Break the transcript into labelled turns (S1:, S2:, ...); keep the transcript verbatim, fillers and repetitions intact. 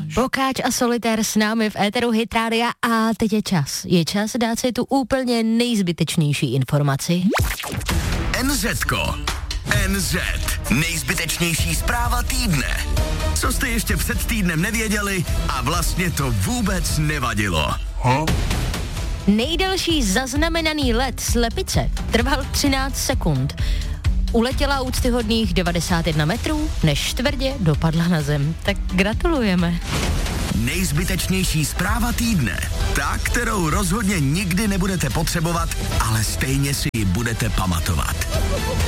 S1: Vokáč a Solitér s námi v éteru Hit Rádia a teď je čas. Je čas dát si tu úplně nejzbytečnější informaci.
S2: NZko. N Z. Nejzbytečnější zpráva týdne. Co jste ještě před týdnem nevěděli a vlastně to vůbec nevadilo. Huh?
S1: Nejdelší zaznamenaný let slepice trval třináct sekund. Uletěla úctyhodných devadesát jedna metrů, než tvrdě dopadla na zem. Tak gratulujeme.
S2: Nejzbytečnější zpráva týdne. Ta, kterou rozhodně nikdy nebudete potřebovat, ale stejně si ji budete pamatovat.